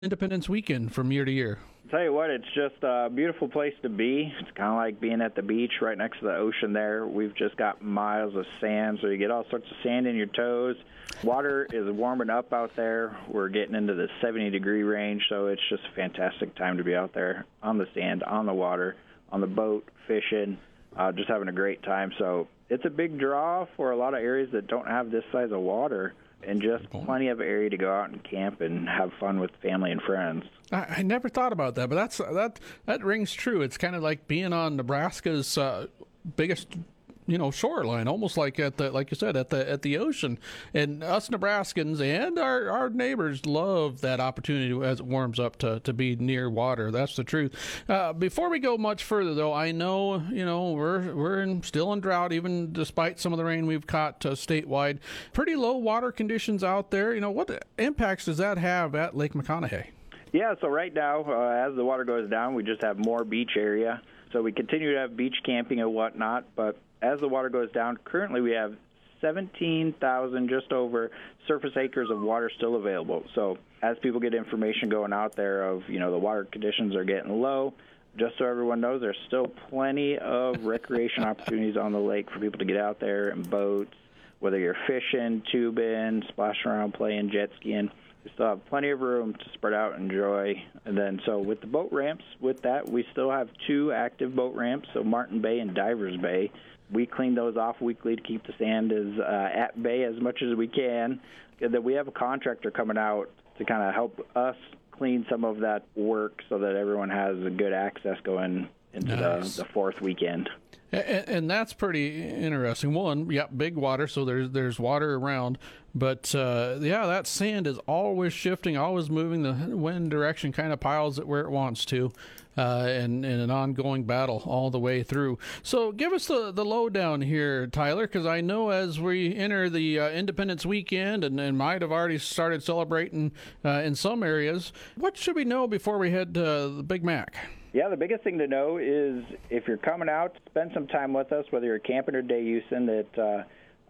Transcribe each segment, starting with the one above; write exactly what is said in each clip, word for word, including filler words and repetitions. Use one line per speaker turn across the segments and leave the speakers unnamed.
Independence Weekend from year to year?
Tell you what, it's just a beautiful place to be. It's kind of like being at the beach right next to the ocean there. We've just got miles of sand, so you get all sorts of sand in your toes. Water is warming up out there. We're getting into the seventy-degree range, so it's just a fantastic time to be out there on the sand, on the water, on the boat, fishing, uh, just having a great time. So it's a big draw for a lot of areas that don't have this size of water, and just plenty of area to go out and camp and have fun with family and friends.
I, I never thought about that, but that's that that rings true. It's kind of like being on Nebraska's uh, biggest, you know, shoreline, almost like at the like you said at the at the ocean. And us Nebraskans and our, our neighbors love that opportunity as it warms up to, to be near water. That's the truth. Uh, before we go much further, though, I know you know we're we're in, still in drought, even despite some of the rain we've caught uh, statewide. Pretty low water conditions out there. You know, what impacts does that have at Lake McConaughey?
Yeah, so right now, uh, as the water goes down, we just have more beach area. So we continue to have beach camping and whatnot, but as the water goes down, currently we have seventeen thousand, just over, surface acres of water still available. So as people get information going out there of, you know, the water conditions are getting low, just so everyone knows, there's still plenty of recreation opportunities on the lake for people to get out there in boats, whether you're fishing, tubing, splashing around, playing, jet skiing. We still have plenty of room to spread out and enjoy. And then, so with the boat ramps, with that, we still have two active boat ramps, so Martin Bay and Divers Bay. We clean those off weekly to keep the sand as uh, at bay as much as we can. And then we have a contractor coming out to kind of help us clean some of that work so that everyone has a good access going into nice. the, the fourth weekend.
And, and that's pretty interesting. One, yeah, big water, so there's there's water around. But, uh, yeah, that sand is always shifting, always moving. The wind direction kind of piles it where it wants to, uh, and, and an ongoing battle all the way through. So give us the, the lowdown here, Tyler, because I know as we enter the uh, Independence Weekend and, and might have already started celebrating uh, in some areas, what should we know before we head to the Big Mac?
Yeah, the biggest thing to know is if you're coming out, spend some time with us, whether you're camping or day using, that uh,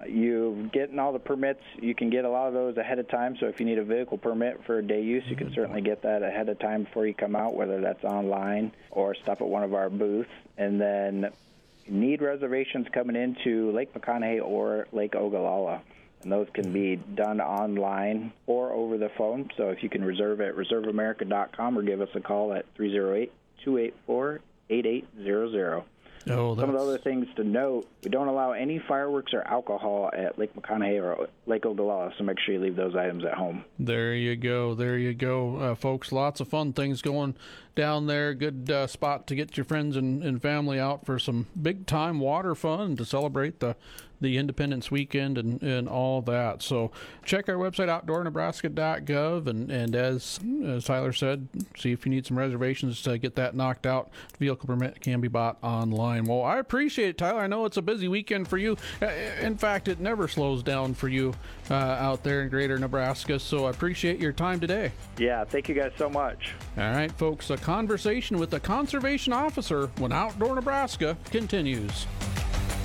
you getting all the permits. You can get a lot of those ahead of time. So if you need a vehicle permit for day use, you can certainly get that ahead of time before you come out, whether that's online or stop at one of our booths. And then you need reservations coming into Lake McConaughey or Lake Ogallala. And those can be done online or over the phone. So if you can reserve at reserve america dot com or give us a call at three oh eight, two eight four, eight eight zero zero.
Oh,
Some of the other things to note, we don't allow any fireworks or alcohol at Lake McConaughey or Lake Ogallala, so make sure you leave those items at home.
There you go. There you go, uh, folks. Lots of fun things going down there. Good uh, spot to get your friends and, and family out for some big-time water fun to celebrate the the Independence Weekend and, and all that. So check our website, outdoor nebraska dot gov, and, and as, as Tyler said, see if you need some reservations to get that knocked out. Vehicle permit can be bought online. Well, I appreciate it, Tyler. I know it's a busy weekend for you. In fact, it never slows down for you uh, out there in greater Nebraska, so I appreciate your time today.
Yeah, thank you guys so much.
All right, folks, a conversation with a conservation officer when Outdoor Nebraska continues.